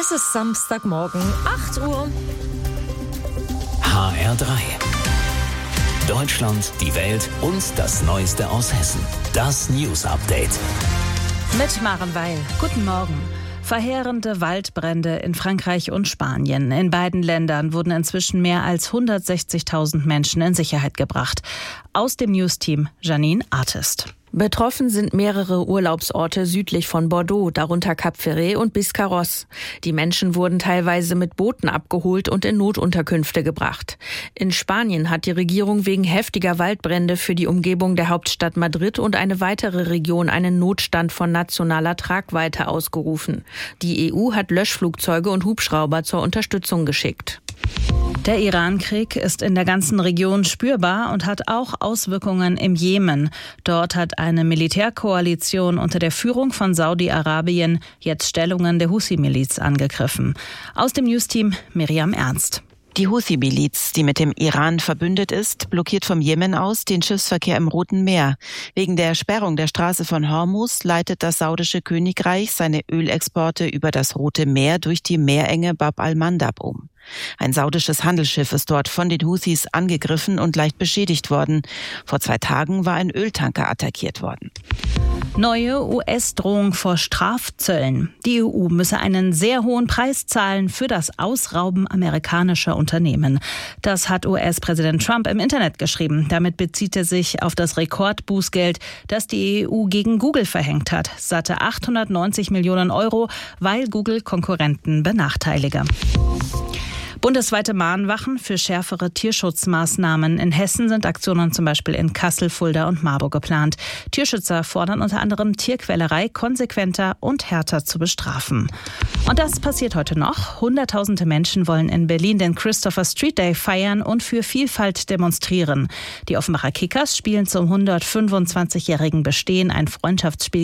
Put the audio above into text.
Es ist Samstagmorgen, 8 Uhr. HR3. Deutschland, die Welt und das Neueste aus Hessen. Das News Update. Mit Maren Weil. Guten Morgen. Verheerende Waldbrände in Frankreich und Spanien. In beiden Ländern wurden inzwischen mehr als 160.000 Menschen in Sicherheit gebracht. Aus dem News-Team Janine Artist. Betroffen sind mehrere Urlaubsorte südlich von Bordeaux, darunter Cap Ferret und Biscarrosse. Die Menschen wurden teilweise mit Booten abgeholt und in Notunterkünfte gebracht. In Spanien hat die Regierung wegen heftiger Waldbrände für die Umgebung der Hauptstadt Madrid und eine weitere Region einen Notstand von nationaler Tragweite ausgerufen. Die EU hat Löschflugzeuge und Hubschrauber zur Unterstützung geschickt. Der Iran-Krieg ist in der ganzen Region spürbar und hat auch Auswirkungen im Jemen. Dort hat eine Militärkoalition unter der Führung von Saudi-Arabien jetzt Stellungen der Houthi-Miliz angegriffen. Aus dem News-Team Miriam Ernst. Die Houthi-Miliz, die mit dem Iran verbündet ist, blockiert vom Jemen aus den Schiffsverkehr im Roten Meer. Wegen der Sperrung der Straße von Hormuz leitet das saudische Königreich seine Ölexporte über das Rote Meer durch die Meerenge Bab al-Mandab um. Ein saudisches Handelsschiff ist dort von den Houthis angegriffen und leicht beschädigt worden. Vor 2 Tagen war ein Öltanker attackiert worden. Neue US-Drohung vor Strafzöllen. Die EU müsse einen sehr hohen Preis zahlen für das Ausrauben amerikanischer Unternehmen. Das hat US-Präsident Trump im Internet geschrieben. Damit bezieht er sich auf das Rekordbußgeld, das die EU gegen Google verhängt hat. Satte 890 Millionen Euro, weil Google Konkurrenten benachteilige. Bundesweite Mahnwachen für schärfere Tierschutzmaßnahmen. In Hessen sind Aktionen zum Beispiel in Kassel, Fulda und Marburg geplant. Tierschützer fordern unter anderem Tierquälerei konsequenter und härter zu bestrafen. Und das passiert heute noch. Hunderttausende Menschen wollen in Berlin den Christopher Street Day feiern und für Vielfalt demonstrieren. Die Offenbacher Kickers spielen zum 125-jährigen Bestehen ein Freundschaftsspiel